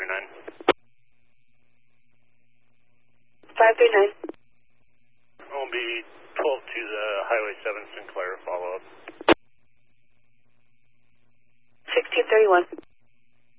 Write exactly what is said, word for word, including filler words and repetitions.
three nine. five three nine. Will be twelve to the Highway seven Sinclair follow-up. sixteen thirty-one.